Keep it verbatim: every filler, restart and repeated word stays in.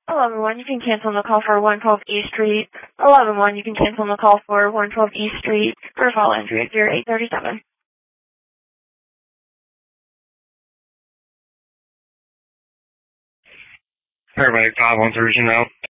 eleven one, you can cancel the call for one twelve East Street. eleven one, you can cancel the call for one twelve East Street. For call entry at zero eight three seven. Paramedic five one three, reaching out.